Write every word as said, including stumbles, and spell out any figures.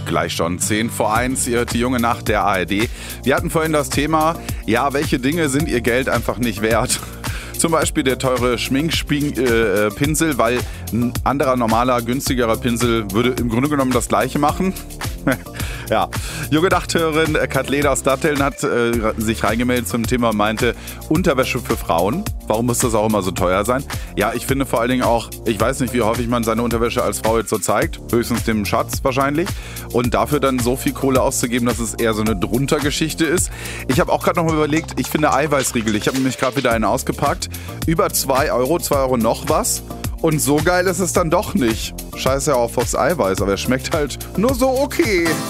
Gleich schon zehn vor eins, ihr hört die junge Nacht der A R D. Wir hatten vorhin das Thema, ja, welche Dinge sind ihr Geld einfach nicht wert? Zum Beispiel der teure Schminkpinsel, äh, weil ein anderer, normaler, günstigerer Pinsel würde im Grunde genommen das Gleiche machen. Ja, junge Nachthörerin Kathleen aus Datteln hat äh, sich reingemeldet zum Thema und meinte, Unterwäsche für Frauen. Warum muss das auch immer so teuer sein? Ja, ich finde vor allen Dingen auch, ich weiß nicht, wie häufig man seine Unterwäsche als Frau jetzt so zeigt. Höchstens dem Schatz wahrscheinlich. Und dafür dann so viel Kohle auszugeben, dass es eher so eine Druntergeschichte ist. Ich habe auch gerade noch mal überlegt, ich finde Eiweißriegel. Ich habe nämlich gerade wieder einen ausgepackt. Über zwei Euro, zwei Euro noch was. Und so geil ist es dann doch nicht. Scheiße auf aufs Eiweiß, aber er schmeckt halt nur so okay.